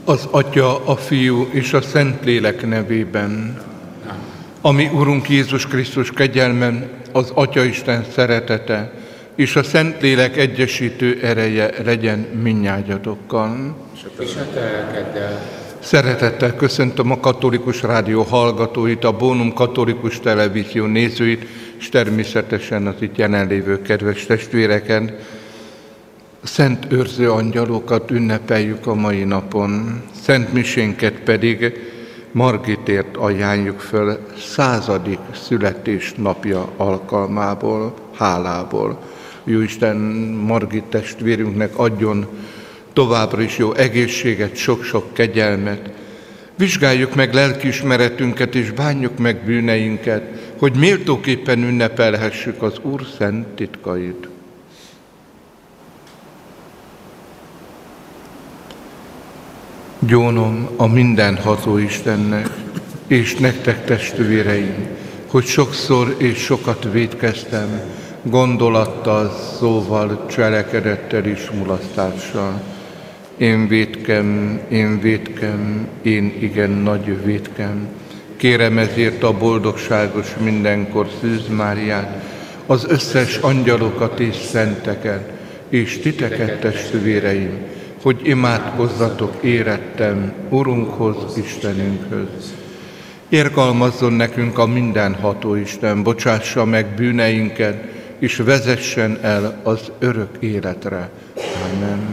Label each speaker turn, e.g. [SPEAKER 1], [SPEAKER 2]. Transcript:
[SPEAKER 1] Az Atya, a Fiú és a Szentlélek nevében. Ami Urunk Jézus Krisztus kegyelme, az Atyaisten szeretete és a Szentlélek egyesítő ereje legyen mindnyájatokkal.
[SPEAKER 2] És a te lelkeddel.
[SPEAKER 1] Szeretettel köszöntöm a Katolikus Rádió hallgatóit, a Bónum Katolikus Televízió nézőit, és természetesen az itt jelenlévő kedves testvéreket. Szent őrző angyalokat ünnepeljük a mai napon, Szent Misénket pedig Margitért ajánljuk föl 100. születésnapja alkalmából, hálából. Jóisten Margit testvérünknek adjon továbbra is jó egészséget, sok-sok kegyelmet. Vizsgáljuk meg lelkiismeretünket és bánjuk meg bűneinket, hogy méltóképpen ünnepelhessük az Úr szent titkait. Gyónom a mindenható Istennek, és nektek testvéreim, hogy sokszor és sokat vétkeztem, gondolattal, szóval, cselekedettel és mulasztással. Én vétkem, én igen nagy vétkem. Kérem ezért a boldogságos mindenkor Szűz Máriát, az összes angyalokat és szenteket, és titeket testvéreim, hogy imádkozzatok érettem Urunkhoz, Istenünkhöz. Irgalmazzon nekünk a mindenható Isten, bocsássa meg bűneinket, és vezessen el az örök életre. Amen.